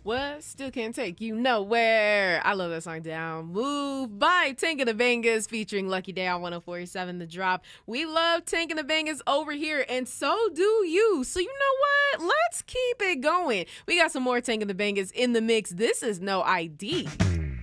What? Still can't take you nowhere. I love that song. Down Move by Tank and the Bangas featuring Lucky Day on 104.7 The Drop. We love Tank and the Bangas over here, and so do you. So you know what? Let's keep it going. We got some more Tank and the Bangas in the mix. This is No ID.